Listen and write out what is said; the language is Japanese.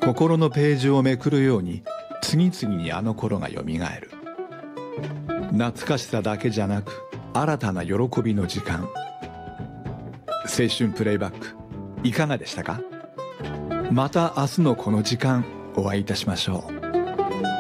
心のページをめくるように次々にあの頃がよみがえる。懐かしさだけじゃなく新たな喜びの時間。青春プレイバックいかがでしたか？また明日のこの時間お会いいたしましょう。